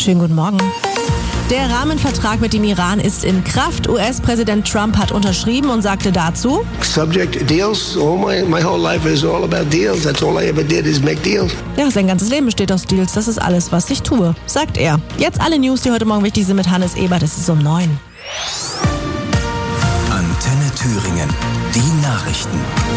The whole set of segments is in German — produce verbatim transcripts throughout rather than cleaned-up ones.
Schönen guten Morgen. Der Rahmenvertrag mit dem Iran ist in Kraft. U S-Präsident Trump hat unterschrieben und sagte dazu: Subject to deals. All my, my whole life is all about deals. That's all I ever did is make deals. Ja, sein ganzes Leben besteht aus Deals. Das ist alles, was ich tue, sagt er. Jetzt alle News, die heute Morgen wichtig sind mit Hannes Ebert. Es ist um neun. Antenne Thüringen. Die Nachrichten.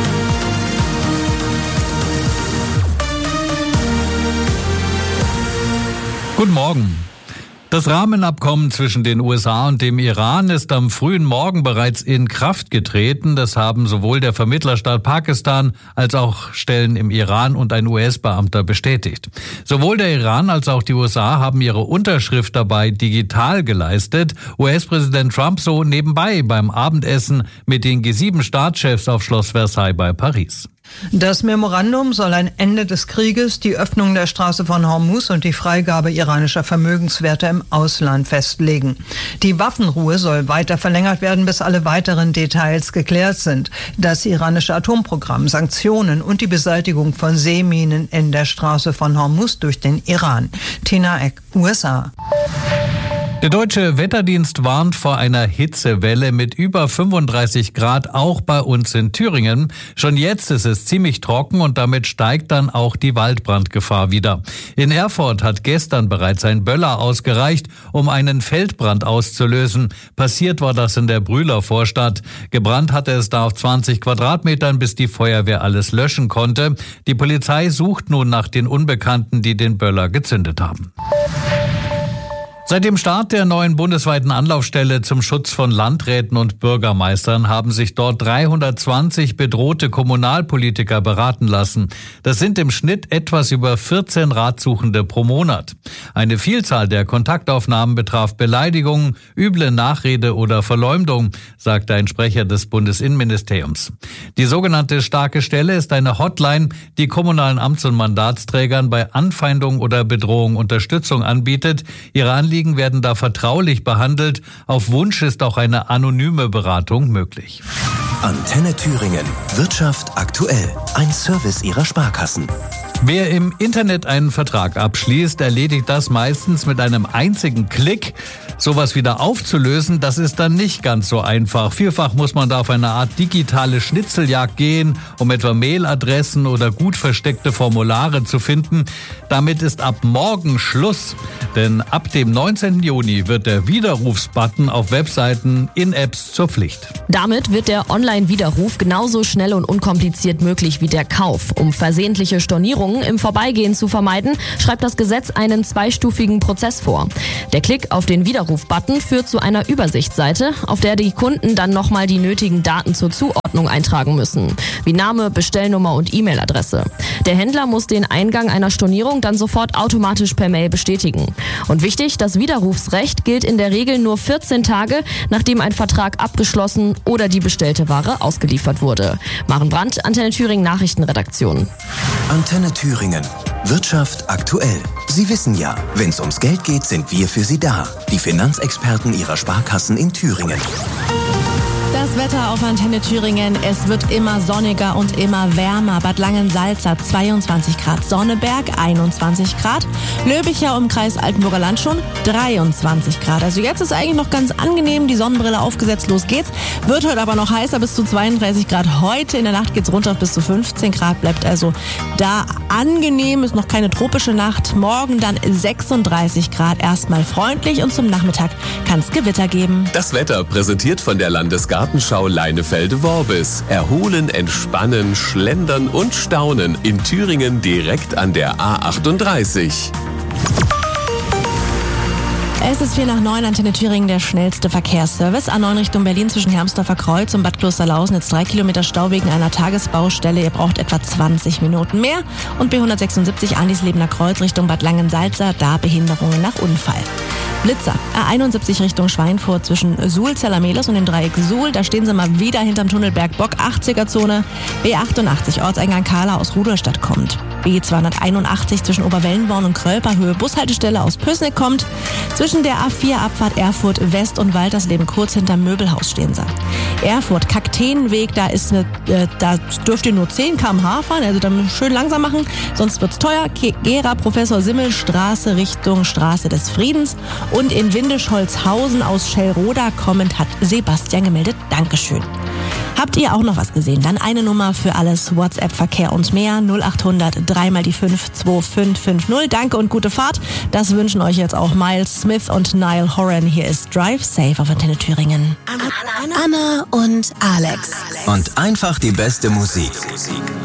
Guten Morgen. Das Rahmenabkommen zwischen den U S A und dem Iran ist am frühen Morgen bereits in Kraft getreten. Das haben sowohl der Vermittlerstaat Pakistan als auch Stellen im Iran und ein U S-Beamter bestätigt. Sowohl der Iran als auch die U S A haben ihre Unterschrift dabei digital geleistet. U S-Präsident Trump so nebenbei beim Abendessen mit den G sieben Staatschefs auf Schloss Versailles bei Paris. Das Memorandum soll ein Ende des Krieges, die Öffnung der Straße von Hormuz und die Freigabe iranischer Vermögenswerte im Ausland festlegen. Die Waffenruhe soll weiter verlängert werden, bis alle weiteren Details geklärt sind. Das iranische Atomprogramm, Sanktionen und die Beseitigung von Seeminen in der Straße von Hormuz durch den Iran. Tina Eck, U S A. Der Deutsche Wetterdienst warnt vor einer Hitzewelle mit über fünfunddreißig Grad, auch bei uns in Thüringen. Schon jetzt ist es ziemlich trocken und damit steigt dann auch die Waldbrandgefahr wieder. In Erfurt hat gestern bereits ein Böller ausgereicht, um einen Feldbrand auszulösen. Passiert war das in der Brühler Vorstadt. Gebrannt hatte es da auf zwanzig Quadratmetern, bis die Feuerwehr alles löschen konnte. Die Polizei sucht nun nach den Unbekannten, die den Böller gezündet haben. Seit dem Start der neuen bundesweiten Anlaufstelle zum Schutz von Landräten und Bürgermeistern haben sich dort dreihundertzwanzig bedrohte Kommunalpolitiker beraten lassen. Das sind im Schnitt etwas über vierzehn Ratsuchende pro Monat. Eine Vielzahl der Kontaktaufnahmen betraf Beleidigungen, üble Nachrede oder Verleumdung, sagte ein Sprecher des Bundesinnenministeriums. Die sogenannte starke Stelle ist eine Hotline, die kommunalen Amts- und Mandatsträgern bei Anfeindung oder Bedrohung Unterstützung anbietet. Ihre Anliegen werden da vertraulich behandelt. Auf Wunsch ist auch eine anonyme Beratung möglich. Antenne Thüringen. Wirtschaft aktuell. Ein Service Ihrer Sparkassen. Wer im Internet einen Vertrag abschließt, erledigt das meistens mit einem einzigen Klick. Sowas wieder aufzulösen, das ist dann nicht ganz so einfach. Vielfach muss man da auf eine Art digitale Schnitzeljagd gehen, um etwa Mailadressen oder gut versteckte Formulare zu finden. Damit ist ab morgen Schluss, denn ab dem neunzehnten Juni wird der Widerrufsbutton auf Webseiten in Apps zur Pflicht. Damit wird der Online-Widerruf genauso schnell und unkompliziert möglich wie der Kauf. Um versehentliche Stornierungen im Vorbeigehen zu vermeiden, schreibt das Gesetz einen zweistufigen Prozess vor. Der Klick auf den Widerruf-Button führt zu einer Übersichtsseite, auf der die Kunden dann nochmal die nötigen Daten zur Zuordnung eintragen müssen, wie Name, Bestellnummer und E-Mail-Adresse. Der Händler muss den Eingang einer Stornierung dann sofort automatisch per Mail bestätigen. Und wichtig, das Widerrufsrecht gilt in der Regel nur vierzehn Tage, nachdem ein Vertrag abgeschlossen oder die bestellte Ware ausgeliefert wurde. Maren Brandt, Antenne Thüringen Nachrichtenredaktion. Antenne Thüringen. Wirtschaft aktuell. Sie wissen ja, wenn es ums Geld geht, sind wir für Sie da. Die Finanzexperten Ihrer Sparkassen in Thüringen. Das Wetter auf Antenne Thüringen. Es wird immer sonniger und immer wärmer. Bad Langensalza zweiundzwanzig Grad, Sonneberg einundzwanzig Grad, Löbicher Umkreis Altenburger Land schon dreiundzwanzig Grad. Also jetzt ist eigentlich noch ganz angenehm, die Sonnenbrille aufgesetzt, los geht's. Wird heute aber noch heißer, bis zu zweiunddreißig Grad. Heute in der Nacht geht's runter auf bis zu fünfzehn Grad, bleibt also da angenehm, ist noch keine tropische Nacht. Morgen dann sechsunddreißig Grad, erstmal freundlich und zum Nachmittag kann's Gewitter geben. Das Wetter präsentiert von der Landesgartenschau Leinefelde-Worbis. Erholen, entspannen, schlendern und staunen in Thüringen direkt an der A achtunddreißig. Es ist vier nach neun, Antenne Thüringen, der schnellste Verkehrsservice. A neun Richtung Berlin zwischen Hermsdorfer Kreuz und Bad Klosterlausen. Jetzt drei Kilometer Stau wegen einer Tagesbaustelle. Ihr braucht etwa zwanzig Minuten mehr. Und B hundertsechsundsiebzig Andieslebener Kreuz Richtung Bad Langensalza. Da Behinderungen nach Unfall. Blitzer. A einundsiebzig Richtung Schweinfurt zwischen Suhl-Zellermelis und dem Dreieck Suhl. Da stehen sie mal wieder hinterm Tunnelberg Bock, achtziger-Zone. B achtundachtzig, Ortseingang Kahla aus Rudolstadt kommt. B zweihunderteinundachtzig zwischen Oberwellenborn und Krölperhöhe, Bushaltestelle aus Pößneck kommt. Zwischen der A vier Abfahrt Erfurt West und Waltersleben kurz hinterm Möbelhaus stehen sie. Erfurt, Kakteenweg, da ist eine, äh, da dürft ihr nur zehn Kilometer pro Stunde fahren, also dann schön langsam machen, sonst wird's teuer. Gera, Professor Simmel, Straße Richtung Straße des Friedens. Und in Windisch-Holzhausen aus Schellroda kommend hat Sebastian gemeldet. Dankeschön. Habt ihr auch noch was gesehen? Dann eine Nummer für alles WhatsApp-Verkehr und mehr. null achthundert drei mal die fünf zwei fünf fünf null. Danke und gute Fahrt. Das wünschen euch jetzt auch Miles Smith und Niall Horan. Hier ist Drive Safe auf Antenne Thüringen. Anna, Anna und Alex. Und einfach die beste Musik.